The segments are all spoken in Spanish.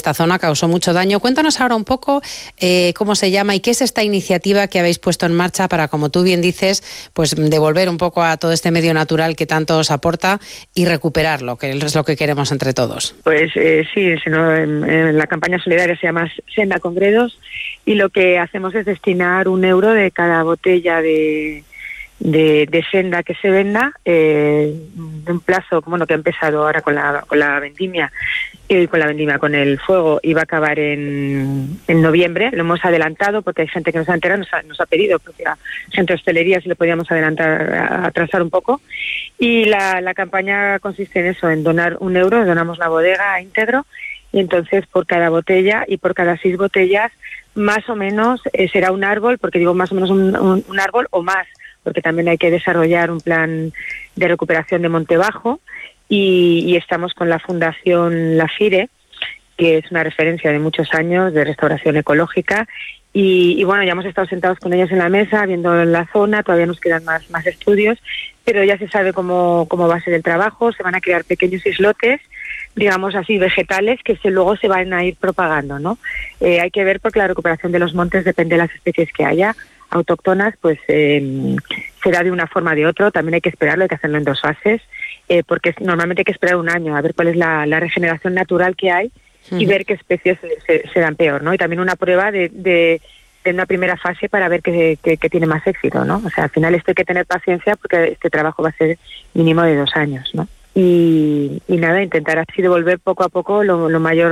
esta zona causó mucho daño. Cuéntanos ahora un poco cómo se llama y qué es esta iniciativa que habéis puesto en marcha para, como tú bien dices, pues devolver un poco a todo este medio natural que tanto os aporta y recuperarlo, que es lo que queremos entre todos. Pues sí, en la campaña solidaria se llama Senda con Gredos, y lo que hacemos es destinar €1 de cada botella de senda que se venda, de un plazo como lo que ha empezado ahora con la vendimia, con el fuego, y va a acabar en noviembre. Lo hemos adelantado porque hay gente que nos ha enterado, nos ha pedido, propia gente de hostelería, si lo podíamos atrasar un poco. Y la campaña consiste en eso, en donar €1, donamos la bodega íntegro, y entonces por cada botella y por cada 6 botellas, más o menos será un árbol, porque digo más o menos un árbol o más, porque también hay que desarrollar un plan de recuperación de Monte Bajo, y estamos con la Fundación La Fire, que es una referencia de muchos años de restauración ecológica, y bueno, ya hemos estado sentados con ellos en la mesa, viendo la zona. Todavía nos quedan más estudios, pero ya se sabe cómo va a ser el trabajo. Se van a crear pequeños islotes, digamos así, vegetales, que luego se van a ir propagando, ¿no? Hay que ver, porque la recuperación de los montes depende de las especies que haya autóctonas, pues será de una forma o de otra. También hay que esperarlo, hay que hacerlo en 2 fases, porque normalmente hay que esperar 1 año a ver cuál es la regeneración natural que hay y ver qué especies se dan peor, ¿no? Y también una prueba de una primera fase para ver qué tiene más éxito, ¿no? O sea, al final esto hay que tener paciencia, porque este trabajo va a ser mínimo de 2 años, ¿no? Y nada, intentar así devolver poco a poco lo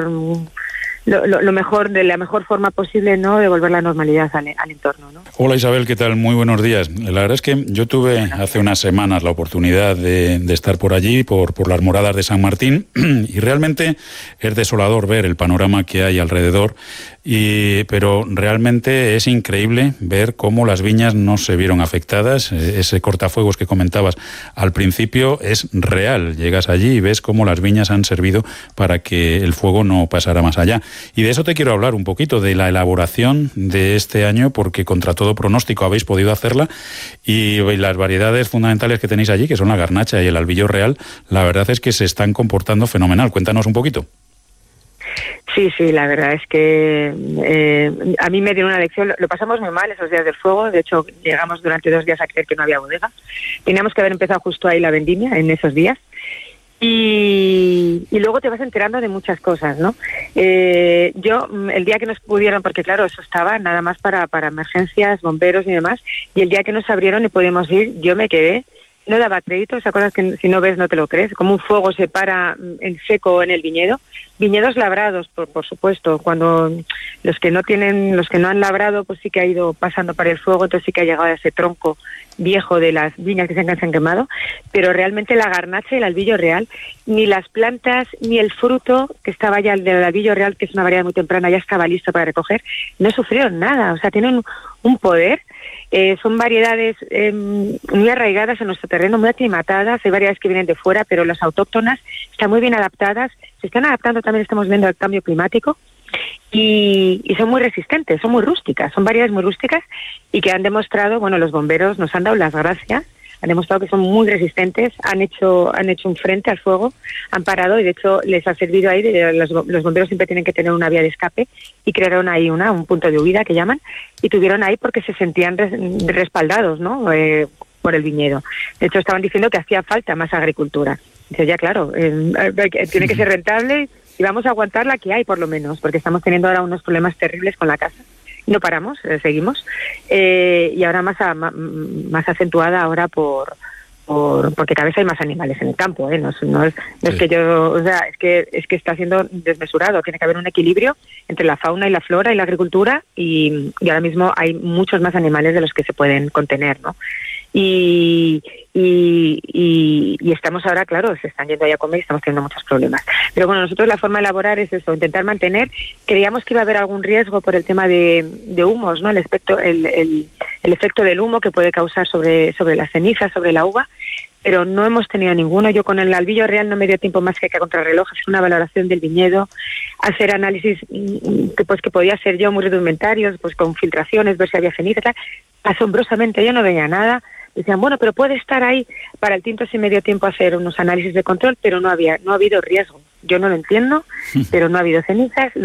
mejor, de la mejor forma posible, ¿no? Devolver la normalidad al entorno, ¿no? Hola Isabel, ¿qué tal? Muy buenos días. La verdad es que yo tuve hace unas semanas la oportunidad de estar por allí, por las Moradas de San Martín, y realmente es desolador ver el panorama que hay alrededor, pero realmente es increíble ver cómo las viñas no se vieron afectadas. Ese cortafuegos que comentabas al principio es real. Llegas allí y ves cómo las viñas han servido para que el fuego no pasara más allá. Y de eso te quiero hablar un poquito, de la elaboración de este año, porque contra todo pronóstico habéis podido hacerla, y las variedades fundamentales que tenéis allí, que son la garnacha y el albillo real, la verdad es que se están comportando fenomenal. Cuéntanos un poquito. Sí, la verdad es que a mí me dieron una lección. Lo pasamos muy mal esos días del fuego. De hecho, llegamos durante 2 días a creer que no había bodega. Teníamos que haber empezado justo ahí la vendimia, en esos días. Y luego te vas enterando de muchas cosas, ¿no? Yo, el día que nos pudieron, porque claro, eso estaba nada más para emergencias, bomberos y demás, y el día que nos abrieron y pudimos ir, yo me quedé, no daba crédito. Esas cosas que si no ves no te lo crees, como un fuego se para en seco en el viñedo. Viñedos labrados, por supuesto, cuando los que no han labrado, pues sí que ha ido pasando para el fuego, entonces sí que ha llegado a ese tronco viejo de las viñas que se han quemado, pero realmente la garnacha y el albillo real, ni las plantas ni el fruto, que estaba ya del albillo real, que es una variedad muy temprana, ya estaba listo para recoger, no sufrieron nada. O sea, tienen un poder. Son variedades muy arraigadas en nuestro terreno, muy aclimatadas. Hay variedades que vienen de fuera, pero las autóctonas están muy bien adaptadas. Se están adaptando, también estamos viendo el cambio climático, y son muy resistentes, son muy rústicas, son variedades muy rústicas, y que han demostrado, bueno, los bomberos nos han dado las gracias, han demostrado que son muy resistentes, han hecho un frente al fuego, han parado, y de hecho les ha servido ahí. Los bomberos siempre tienen que tener una vía de escape, y crearon ahí un punto de huida que llaman, y tuvieron ahí porque se sentían respaldados, ¿no? Por el viñedo. De hecho, estaban diciendo que hacía falta más agricultura. Dice, ya claro, tiene que ser rentable, y vamos a aguantar la que hay, por lo menos, porque estamos teniendo ahora unos problemas terribles con la casa. No paramos, seguimos, y ahora más acentuada ahora porque cada vez hay más animales en el campo, ¿eh? No es que yo, o sea, es que está siendo desmesurado. Tiene que haber un equilibrio entre la fauna y la flora y la agricultura, y ahora mismo hay muchos más animales de los que se pueden contener, ¿no? Y estamos ahora, claro, se están yendo ahí a comer y estamos teniendo muchos problemas. Pero bueno, nosotros la forma de elaborar es eso, intentar mantener. Creíamos que iba a haber algún riesgo por el tema de humos, ¿no? El efecto del humo que puede causar sobre la ceniza, sobre la uva, pero no hemos tenido ninguno. Yo con el albillo real no me dio tiempo más que a contrarreloj hacer una valoración del viñedo, hacer análisis que podía ser yo muy rudimentarios, pues con filtraciones, ver si había ceniza, tal. Asombrosamente yo no veía nada. Decían, bueno, pero puede estar ahí. Para el tinto sí me dio tiempo a hacer unos análisis de control, pero no ha habido riesgo. Yo no lo entiendo, pero no ha habido cenizas.